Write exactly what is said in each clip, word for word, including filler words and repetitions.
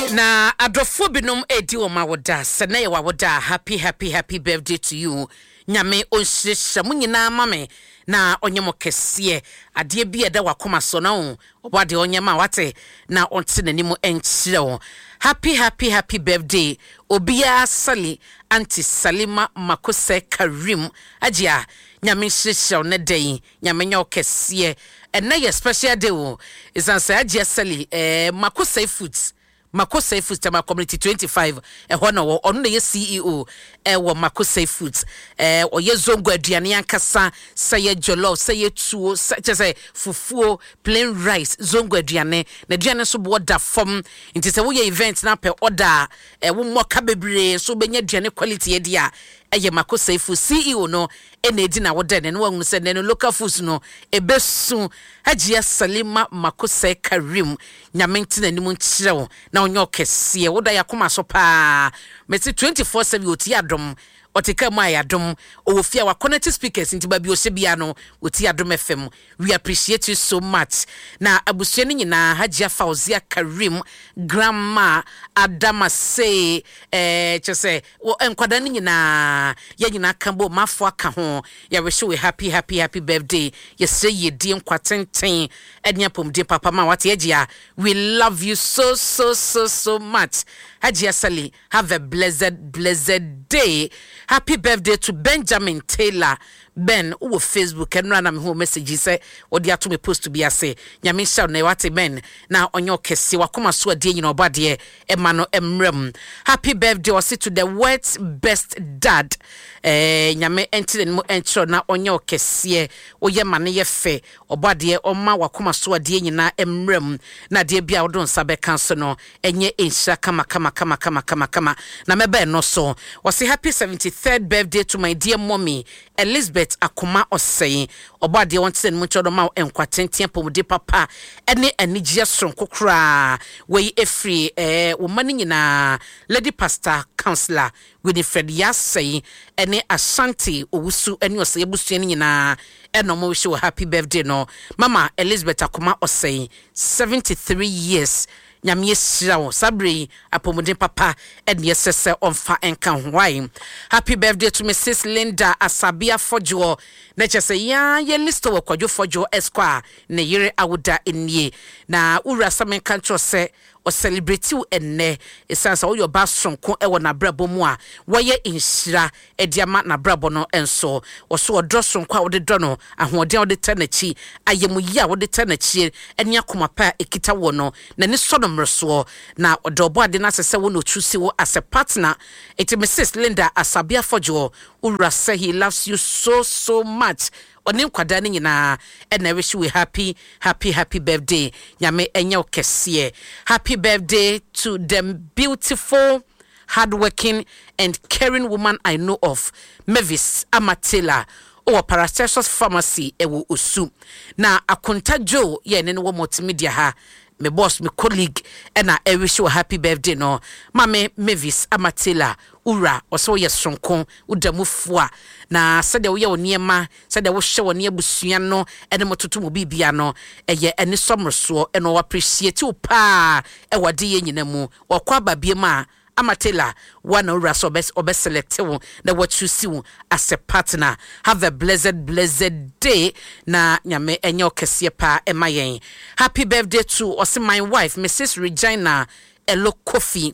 Na adofo binom edi o ma woda sene ye wa woda happy happy happy birthday to you nyame onhyehye mu nyina mame na onyemo kese ade bi eda wakoma so na o obade onyema wate na onte nanimo enkyere o happy happy happy birthday obia sali anti Salima Makose Karim ajia nyame hyehye ne day nyame nya okese ena ye special day o isansa ajia sali eh Makose Foods Makose Foods tema community twenty-five e ho no ono na ye C E O e wo Makose Foods eh oye zongo aduane ankasa saye jollof saye tuo say fufuo plain rice zongo aduane na aduane so bo da fom nti se wo ye event na pe order e wo moka bebre so benya aduane quality e dia eye Makose Foods C E O no ena edi na woda ne no wonu se ne no local foods no ebesu Hajia Salima Makose Karim nyame ntina nimu nkyerɛw na onyo kese woda yakoma so pa meti twenty-four seven oti adom otika mu ayadom owofia wa connect speakers nti ba bi o sebia no oti adom F M we appreciate you so much na abusua ni nyina Hajia Fauzia Karim grandma Adama say eh chese wo enkwada ni nyina ya nyina kambo mafo aka ho ya wish we happy happy happy birthday yesre yedi nkwatenten enya pomde papa ma wate agya we love you so so so so much Hajia Sali have a blessed blessed day. Happy birthday to Benjamin Taylor Ben who Facebook and run am home message say odi ato me post to be ase nyame sha na wate Ben na onyo kese wakoma so ade nyina obade e ma no emrem. Happy birthday also to the world's best dad eh nyame entire mo entro na onyo kese oye ma ne ye fe obade oma wakoma so ade nyina emrem na de bia wodon sabe kanso no enye ensha kama kama kama kama kama kama na mebe no so was happy seventy-third birthday to my dear mommy Elizabeth Akoma Osei obade wonte mu chodo ma enkwatenten pomde papa ene anigye sonko kra we efri eh wo mani nyina lady pastor counselor Winifred Yasei ene Ashanti owusu ene osei busu ene nyina eno mo wish you happy birthday no mama Elizabeth Akoma Osei seventy-three years nyame yesirawo sabri apomuden papa ene yesese onfa enka hwai. Happy birthday to Missus Linda Asabia Fojo na chese ya ye listo wo kwadwo Fojo Esquire ne yire awuda enie na ura samen kancho se o celebrate u enne esansa wo yoba sonko e wo na brabo mu a wo ye inhira ediama na brabo no enso wo so odro sonko a wo de do no ahoden wo de tanachi ayemu yi a wo de tanachi enia komapa ekita wo no na ni so no mreso na odobo ade na sese wo no chusi wo as a partner it Missus Linda Asabia Fojo ura say he loves you so so much. Onim kwada ni nyina and I wish we happy happy happy birthday nyame enye okese. Happy birthday to them beautiful hardworking and caring woman I know of Mavis Amatela or Paracelsus Pharmacy ewo Osu na akonta Joe ye ne no multimedia ha me boss me colleague and I wish you a happy birthday no mame Mavis Amatela ura oso ye sonko udamufua na sede wo ye oniema sede wo hye woni abusua no ene mototo mo bibia no eye eni somroso eno wo appreciate u pa e wade ye nyina mu okwa babie ma Amatela one ura so best obe select wo na what you see as a partner. Have a blessed blessed day na nyame enye okese pa emayen. Happy birthday to also my wife Missus Regina Elo Kofi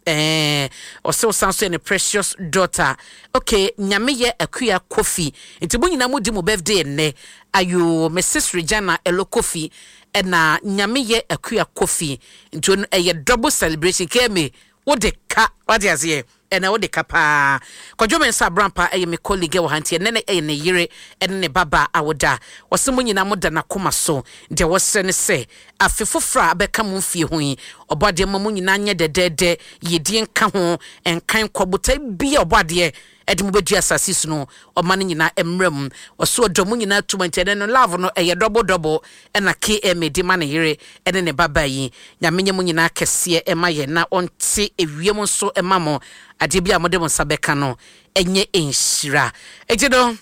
eh also sounds a precious daughter. Okay, nyame ye akuya Kofi nti bo nyina mudi mo birthday ne ayo Missus Regina Elo Kofi na nyame ye akuya Kofi nti eye double celebration keme wo de ka wadi azie ena wo de ka pa kwadwo men sa brampa eye me colleague wo hantie nene eye ne yire ene ne baba awoda wosemo nyina mo da na koma so de wose ne se afefofra abeka mo fie hoyi obade mo nyina anye dedede yedi nka ho enkan kwobota bia obade edimo bedu asase no o mane nyina emrem oso odomo nyina tumantene no love no eye double double ena K M di mane yire ene ne baba yi nyamenye mo nyina kese emaye na onte ewiem so emamo ade bia mo de mo sabeka no enye enhira ejedo.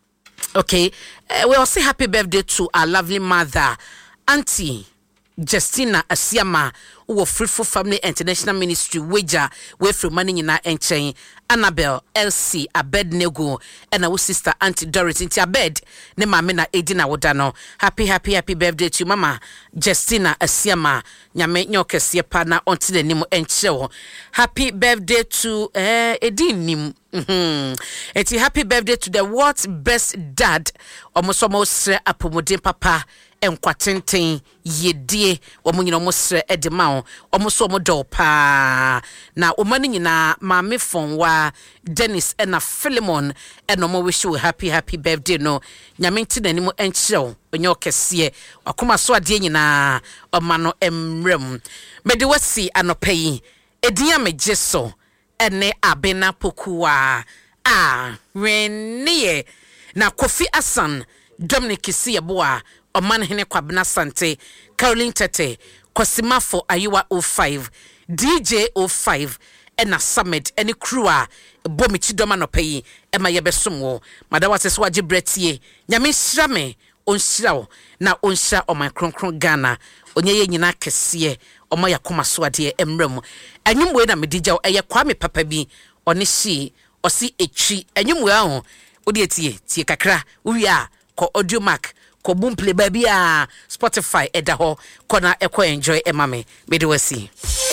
Okay, uh, we all say happy birthday to our lovely mother Auntie Justina Asiama wo Fruitful Family International Ministry wager we free money nyina enchen Annabel Elsie Abednego and our sister Auntie Dorothy inti Abed ne mama na Edina wodano. Happy happy happy birthday to Mama Justina Asiama nyame nyokese pa na onti de nim enche. Happy birthday to eh Edinim. Mhm. Eti happy birthday to the world's best dad. Omosomo sre apomodin papa enkwatenten yedie omo nyina omo sre edema o omo so omo do pa na omani nyina maame fonwa Dennis ena Philemon ena omo wish you happy happy birthday no nyame nti na nimu enchew onye okese akoma so ade nyina omano emrem mede wasi anopai ediya mejeso ene abena pokuwa a renie na Kofi Asan Dominic Siyeboa Oman Hene Kwabena Sante Caroline Tete Kosimafo Ayiwa oh five D J oh five ena Summit eni crewa bomichi doma no peyi ema yebesumwo madawa seso agi bretie nyame hyirame onhyirawo na onhyira oman kronkron Ghana onye ye nyina kese omo yakoma so ade emrem anyumwe na medigyaw eye Kwame papa bi one hyi osi etwi anyumwe aho odi etie tie kakra uwia ko audio mark ko bumple babia Spotify edaho kona ekọ enjoy emame bedewasi.